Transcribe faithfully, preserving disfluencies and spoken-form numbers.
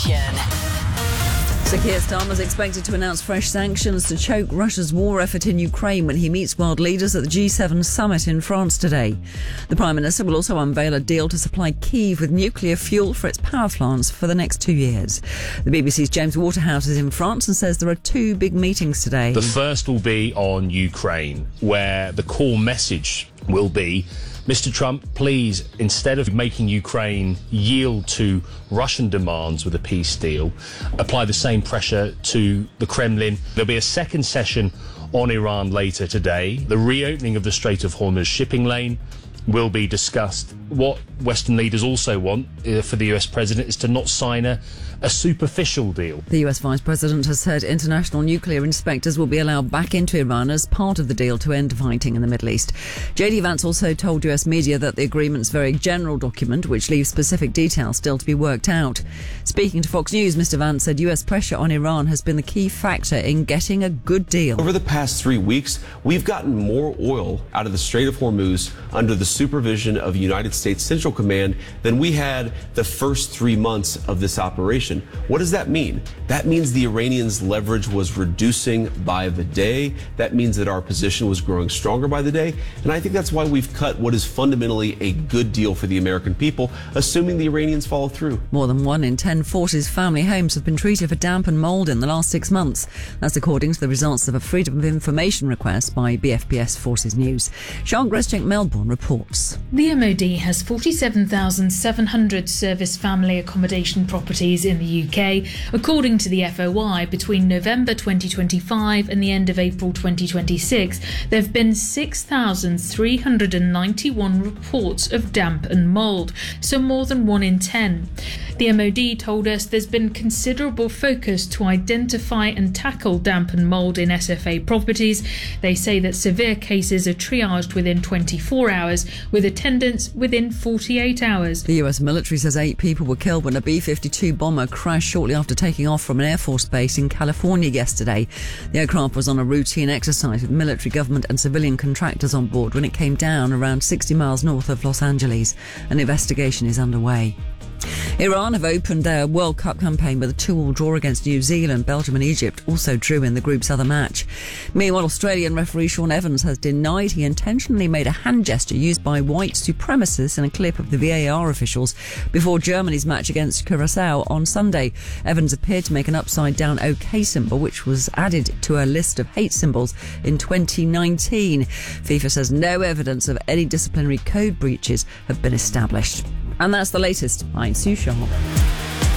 Nation. Sir Keir Starmer is expected to announce fresh sanctions to choke Russia's war effort in Ukraine when he meets world leaders at the G seven summit in France today. The Prime Minister will also unveil a deal to supply Kyiv with nuclear fuel for its power plants for the next two years. The B B C's James Waterhouse is in France and says there are two big meetings today. The first will be on Ukraine, where the core message will be, Mister Trump, please, instead of making Ukraine yield to Russian demands with a peace deal, apply the same pressure to the Kremlin. There'll be a second session on Iran later today. The reopening of the Strait of Hormuz shipping lane will be discussed. What Western leaders also want uh, for the U S president is to not sign a, a superficial deal. The U S Vice President has said international nuclear inspectors will be allowed back into Iran as part of the deal to end fighting in the Middle East. J D Vance also told U S media that the agreement's very general document, which leaves specific details still to be worked out. Speaking to Fox News, Mister Vance said U S pressure on Iran has been the key factor in getting a good deal. Over the past three weeks, we've gotten more oil out of the Strait of Hormuz under the supervision of United States Central Command than we had the first three months of this operation. What does that mean? That means the Iranians' leverage was reducing by the day. That means that our position was growing stronger by the day. And I think that's why we've cut what is fundamentally a good deal for the American people, assuming the Iranians follow through. More than one in ten Forces family homes have been treated for damp and mould in the last six months. That's according to the results of a Freedom of Information request by B F P S Forces News. Sean Greschek, Melbourne, reports. The M O D has forty-seven thousand seven hundred service family accommodation properties in the U K. According to the F O I, between November twenty twenty-five and the end of April twenty twenty-six, there have been six thousand three hundred ninety-one reports of damp and mould, so more than one in ten. The M O D told us there's been considerable focus to identify and tackle damp and mould in S F A properties. They say that severe cases are triaged within twenty-four hours, with attendance within forty-eight hours. The U S military says eight people were killed when a B fifty-two bomber crashed shortly after taking off from an Air Force base in California yesterday. The aircraft was on a routine exercise with military, government and civilian contractors on board when it came down around sixty miles north of Los Angeles. An investigation is underway. Iran have opened their World Cup campaign with a two-all draw against New Zealand. Belgium and Egypt also drew in the group's other match. Meanwhile, Australian referee Sean Evans has denied he intentionally made a hand gesture used by white supremacists in a clip of the V A R officials before Germany's match against Curacao on Sunday. Evans appeared to make an upside-down OK symbol, which was added to a list of hate symbols in twenty nineteen. FIFA says no evidence of any disciplinary code breaches have been established. And that's the latest. I'm Sue Sharp.